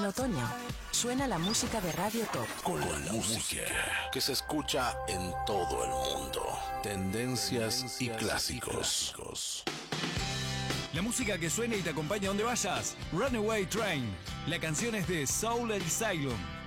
otoño, suena la música de Radio Top. Con la música que se escucha en todo el mundo. Tendencias y clásicos. La música que suena y te acompaña donde vayas. Runaway Train. La canción es de Soul Asylum.